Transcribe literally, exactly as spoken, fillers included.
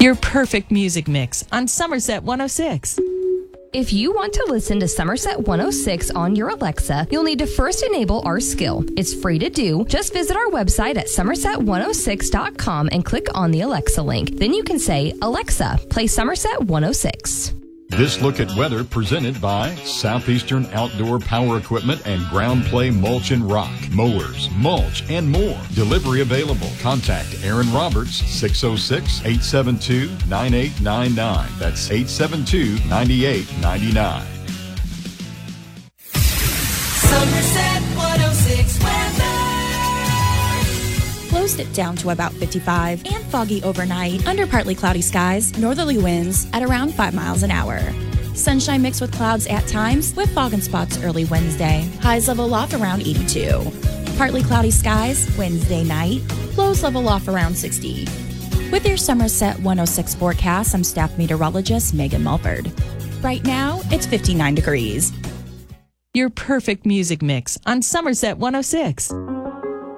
Your perfect music mix on Somerset one oh six. If you want to listen to Somerset one oh six on your Alexa, you'll need to first enable our skill. It's free to do. Just visit our website at somerset one oh six dot com and click on the Alexa link. Then you can say, Alexa, play Somerset one oh six. This look at weather presented by Southeastern Outdoor Power Equipment and Ground Play Mulch and Rock, Mowers, Mulch, and more. Delivery available. Contact Aaron Roberts, six oh six, eight seven two, nine eight nine nine. That's eight seven two, nine eight nine nine. Somerset one oh six weather. Lows dip down to about fifty-five and foggy overnight under partly cloudy skies, northerly winds at around five miles an hour. Sunshine mixed with clouds at times with fog in spots early Wednesday. Highs level off around eighty-two. Partly cloudy skies Wednesday night. Lows level off around sixty. With your Somerset one oh six forecast, I'm staff meteorologist Megan Mulford. Right now, it's fifty-nine degrees. Your perfect music mix on Somerset one oh six.